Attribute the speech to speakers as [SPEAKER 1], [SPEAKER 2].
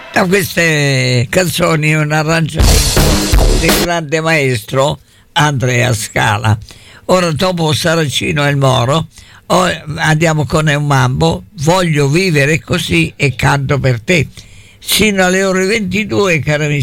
[SPEAKER 1] Da queste canzoni un arrangiamento del grande maestro Andrea Scala. Ora, dopo Saracino e il Moro, andiamo con un mambo, Voglio vivere così e canto per te, sino alle ore 22, cari amici.